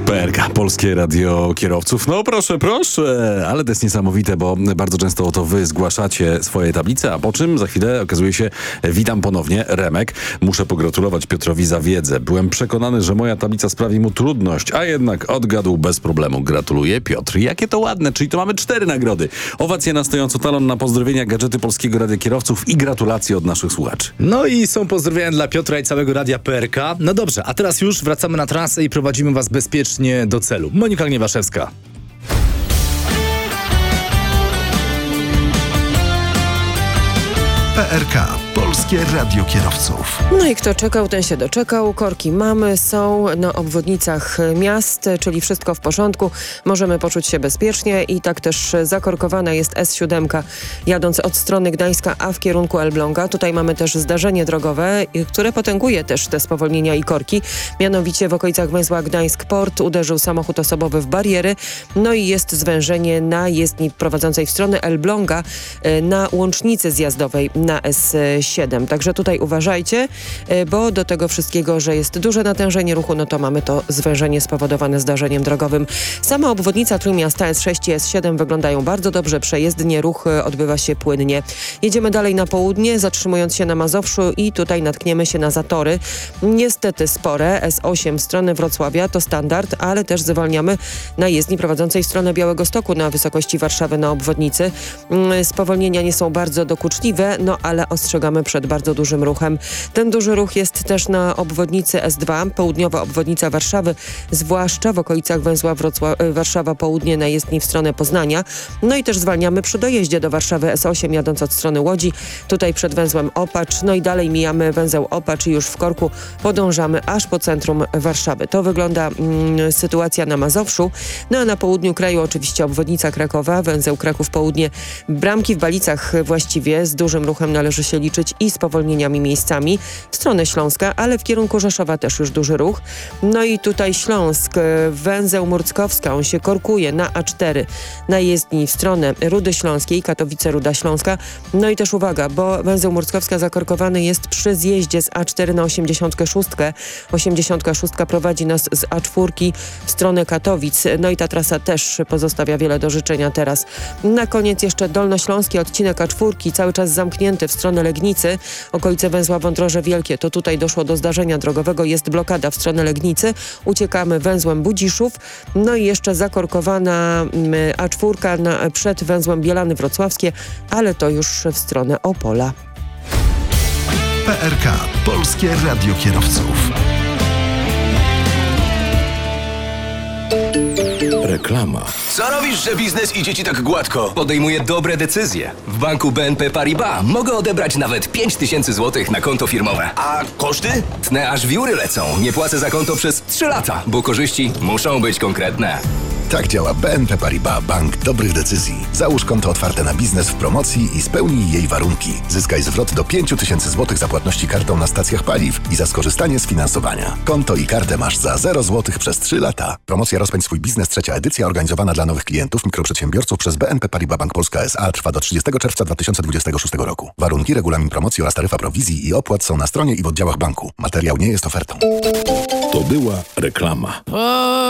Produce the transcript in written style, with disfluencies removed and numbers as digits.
PRK, Polskie Radio Kierowców. No proszę, ale to jest niesamowite, bo bardzo często to wy zgłaszacie swoje tablice, a po czym za chwilę okazuje się, witam ponownie, Remek. Muszę pogratulować Piotrowi za wiedzę. Byłem przekonany, że moja tablica sprawi mu trudność, a jednak odgadł bez problemu. Gratuluję, Piotr. Jakie to ładne, czyli to mamy 4 nagrody. Owacje na stojąco talon na pozdrowienia, gadżety Polskiego Radia Kierowców i gratulacje od naszych słuchaczy. No i są pozdrowienia dla Piotra i całego Radia PRK. No dobrze, a teraz już wracamy na trasę i prowadzimy was bezpiecznie do celu. Monika Gniewaszewska. PRK, Polskie Radio Kierowców. No i kto czekał, ten się doczekał. Korki mamy, są na obwodnicach miast, czyli wszystko w porządku. Możemy poczuć się bezpiecznie i tak też zakorkowana jest S7 jadąc od strony Gdańska, a w kierunku Elbląga. Tutaj mamy też zdarzenie drogowe, które potęguje też te spowolnienia i korki. Mianowicie w okolicach węzła Gdańsk-Port uderzył samochód osobowy w bariery. No i jest zwężenie na jezdni prowadzącej w stronę Elbląga na łącznicy zjazdowej na S7. Także tutaj uważajcie, bo do tego wszystkiego, że jest duże natężenie ruchu, no to mamy to zwężenie spowodowane zdarzeniem drogowym. Sama obwodnica Trójmiasta S6 i S7 wyglądają bardzo dobrze, przejezdnie, ruch odbywa się płynnie. Jedziemy dalej na południe, zatrzymując się na Mazowszu i tutaj natkniemy się na zatory. Niestety spore. S8 w stronę Wrocławia to standard, ale też zwalniamy na jezdni prowadzącej w stronę Białegostoku na wysokości Warszawy na obwodnicy. Spowolnienia nie są bardzo dokuczliwe, no ale ostrzegamy przed bardzo dużym ruchem. Ten duży ruch jest też na obwodnicy S2, południowa obwodnica Warszawy, zwłaszcza w okolicach węzła Warszawa Południe na jezdni w stronę Poznania. No i też zwalniamy przy dojeździe do Warszawy S8 jadąc od strony Łodzi, tutaj przed węzłem Opacz, no i dalej mijamy węzeł Opacz i już w korku podążamy aż po centrum Warszawy. To wygląda sytuacja na Mazowszu. No a na południu kraju oczywiście obwodnica Krakowa, węzeł Kraków Południe, bramki w Balicach właściwie z dużym ruchem należy się liczyć i spowolnieniami miejscami w stronę Śląska, ale w kierunku Rzeszowa też już duży ruch. No i tutaj Śląsk, węzeł Murckowska, on się korkuje na A4 na jezdni w stronę Rudy Śląskiej, Katowice-Ruda Śląska. No i też uwaga, bo węzeł Murckowska zakorkowany jest przy zjeździe z A4 na 86. 86 prowadzi nas z A4 w stronę Katowic. No i ta trasa też pozostawia wiele do życzenia teraz. Na koniec jeszcze dolnośląski odcinek A4, cały czas zamknięty w stronę Legnicy, okolice węzła Wądroże Wielkie. To tutaj doszło do zdarzenia drogowego, jest blokada w stronę Legnicy. Uciekamy węzłem Budziszów. No i jeszcze zakorkowana A4 przed węzłem Bielany Wrocławskie, ale to już w stronę Opola. PRK, Polskie Radio Kierowców. Reklama. Co robisz, że biznes idzie ci tak gładko? Podejmuję dobre decyzje. W banku BNP Paribas mogę odebrać nawet 5000 zł na konto firmowe. A koszty? Tnę aż wióry lecą. Nie płacę za konto przez 3 lata, bo korzyści muszą być konkretne. Tak działa BNP Paribas, bank dobrych decyzji. Załóż konto otwarte na biznes w promocji i spełnij jej warunki. Zyskaj zwrot do 5000 zł za płatności kartą na stacjach paliw i za skorzystanie z finansowania. Konto i kartę masz za 0 zł przez 3 lata. Promocja Rozpędź swój biznes, 3. edycja, organizowana dla nowych klientów, mikroprzedsiębiorców przez BNP Paribas Bank Polska S.A. trwa do 30 czerwca 2026 roku. Warunki, regulamin promocji oraz taryfa prowizji i opłat są na stronie i w oddziałach banku. Materiał nie jest ofertą. To była reklama.